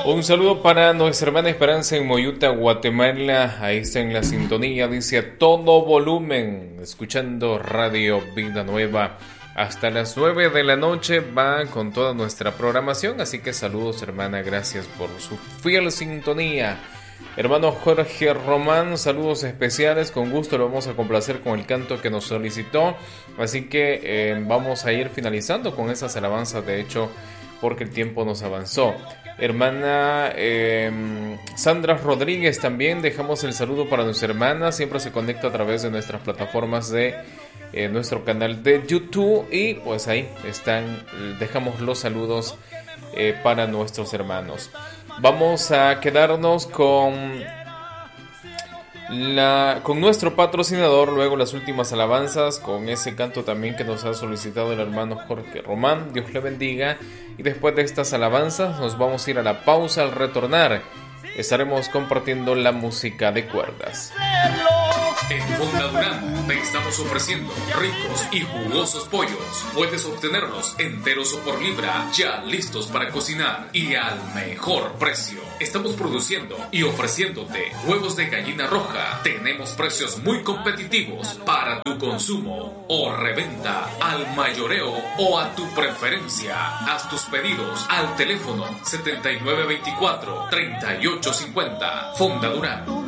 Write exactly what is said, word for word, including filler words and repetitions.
Un saludo para nuestra hermana Esperanza en Moyuta, Guatemala. Ahí está en la sintonía, dice a todo volumen, escuchando Radio Vida Nueva. Hasta las nueve de la noche va con toda nuestra programación. Así que saludos, hermana, gracias por su fiel sintonía. Hermano Jorge Román, saludos especiales, con gusto lo vamos a complacer con el canto que nos solicitó. Así que eh, vamos a ir finalizando con esas alabanzas, de hecho, porque el tiempo nos avanzó. Hermana eh, Sandra Rodríguez, también dejamos el saludo para nuestra hermana, siempre se conecta a través de nuestras plataformas de eh, nuestro canal de YouTube, y pues ahí están, dejamos los saludos eh, para nuestros hermanos. Vamos a quedarnos con la con nuestro patrocinador, luego las últimas alabanzas, con ese canto también que nos ha solicitado el hermano Jorge Román. Dios le bendiga. Y después de estas alabanzas nos vamos a ir a la pausa. Al retornar estaremos compartiendo la música de cuerdas. En Fonda Durán te estamos ofreciendo ricos y jugosos pollos. Puedes obtenerlos enteros o por libra, ya listos para cocinar y al mejor precio. Estamos produciendo y ofreciéndote huevos de gallina roja. Tenemos precios muy competitivos para tu consumo o reventa, al mayoreo o a tu preferencia. Haz tus pedidos al teléfono setenta y nueve veinticuatro, treinta y ocho cincuenta. Fonda Durán.